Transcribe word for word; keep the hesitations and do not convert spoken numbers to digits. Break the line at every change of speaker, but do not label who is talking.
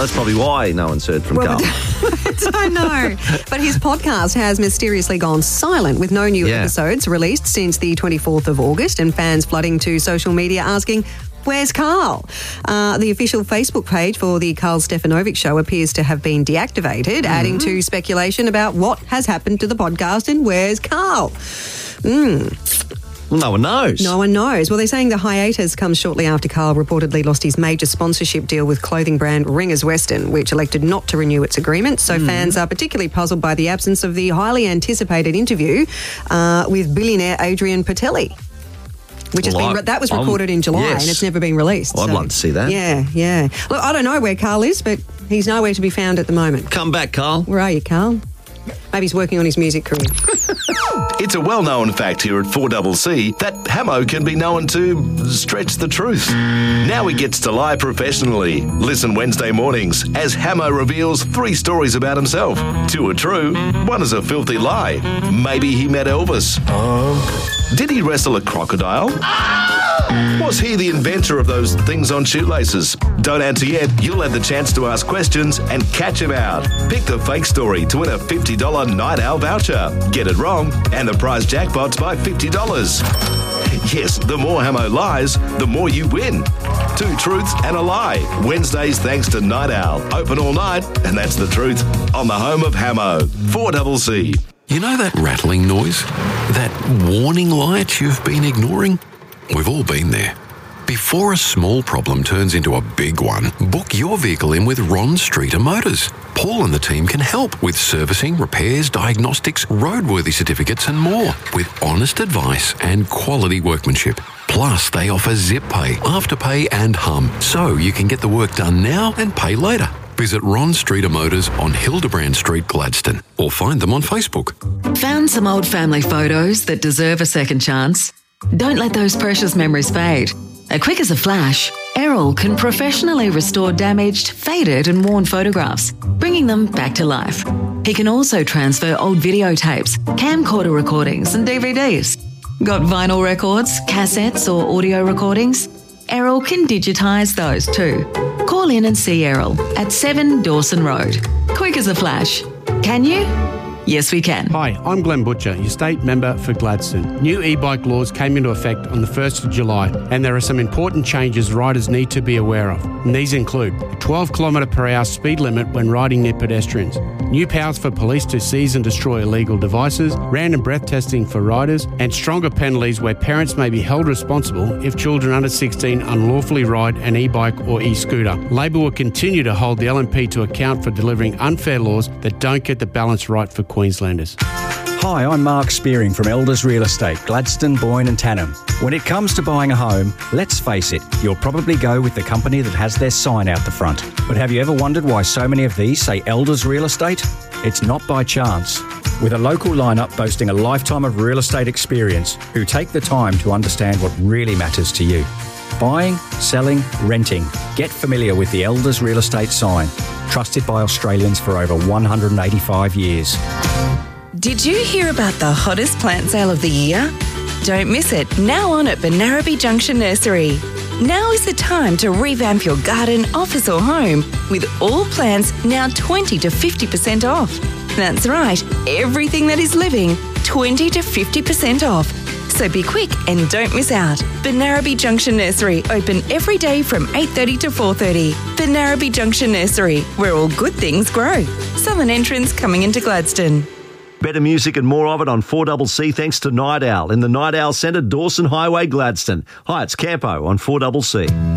that's probably why no one's heard from
Well,
Carl.
I know. But his podcast has mysteriously gone silent with no new
Yeah.
episodes released since the twenty-fourth of August and fans flooding to social media asking, where's Carl? Uh, the official Facebook page for the Carl Stefanovic Show appears to have been deactivated, mm-hmm. adding to speculation about what has happened to the podcast and where's Carl. Mm.
Well, no one knows.
No one knows. Well, they're saying the hiatus comes shortly after Carl reportedly lost his major sponsorship deal with clothing brand Ringers Western, which elected not to renew its agreement. So mm. fans are particularly puzzled by the absence of the highly anticipated interview uh, with billionaire Adrian Patelli. Which has
well,
been,
I,
that was recorded
I'm,
in July
yes.
and it's never been released.
Well, I'd
so,
like to see that.
Yeah, yeah. Look, I don't know where Carl is, but he's nowhere to be found at the moment.
Come back, Carl.
Where are you, Carl? Maybe he's working on his music career.
It's a well-known fact here at four C C that Hamo can be known to stretch the truth. Now he gets to lie professionally. Listen Wednesday mornings as Hamo reveals three stories about himself. Two are true, one is a filthy lie. Maybe he met Elvis. Uh, Did he wrestle a crocodile? Was he the inventor of those things on shoelaces? Don't answer yet. You'll have the chance to ask questions and catch him out. Pick the fake story to win a fifty dollars Night Owl voucher. Get it wrong and the prize jackpot's by fifty dollars. Yes, the more Hamo lies, the more you win. Two truths and a lie. Wednesdays thanks to Night Owl. Open all night, and that's the truth. On the home of Hamo. four C C.
You know that rattling noise? That warning light you've been ignoring? We've all been there. Before a small problem turns into a big one, book your vehicle in with Ron Streeter Motors. Paul and the team can help with servicing, repairs, diagnostics, roadworthy certificates and more, with honest advice and quality workmanship. Plus, they offer Zip Pay, Afterpay and Hum, so you can get the work done now and pay later. Visit Ron Streeter Motors on Hildebrand Street, Gladstone, or find them on Facebook.
Found some old family photos that deserve a second chance? Don't let those precious memories fade. A quick as a flash, Errol can professionally restore damaged, faded and worn photographs, bringing them back to life. He can also transfer old videotapes, camcorder recordings and D V Ds. Got vinyl records, cassettes or audio recordings? Errol can digitise those too. Call in and see Errol at seven Dawson Road. Quick as a flash. Can you? Yes, we can.
Hi, I'm Glenn Butcher, your state member for Gladstone. New e-bike laws came into effect on the first of July, and there are some important changes riders need to be aware of. And these include a twelve kilometre per hour speed limit when riding near pedestrians, new powers for police to seize and destroy illegal devices, random breath testing for riders, and stronger penalties where parents may be held responsible if children under sixteen unlawfully ride an e-bike or e-scooter. Labor will continue to hold the L N P to account for delivering unfair laws that don't get the balance right for Queenslanders.
Hi, I'm Mark Spearing from Elders Real Estate, Gladstone, Boyne and Tannum. When it comes to buying a home, let's face it, you'll probably go with the company that has their sign out the front. But have you ever wondered why so many of these say Elders Real Estate? It's not by chance. With a local lineup boasting a lifetime of real estate experience who take the time to understand what really matters to you. Buying, selling, renting. Get familiar with the Elders Real Estate sign. Trusted by Australians for over one hundred eighty-five years.
Did you hear about the hottest plant sale of the year? Don't miss it, now on at Benarabi Junction Nursery. Now is the time to revamp your garden, office or home with all plants now twenty to fifty percent off. That's right, everything that is living, twenty to fifty percent off. So be quick and don't miss out. Benarabi Junction Nursery, open every day from eight thirty to four thirty. Benarabi Junction Nursery, where all good things grow. Southern entrance coming into Gladstone.
Better music and more of it on four C C thanks to Night Owl in the Night Owl Centre, Dawson Highway, Gladstone. Hi, it's Campo on four C C.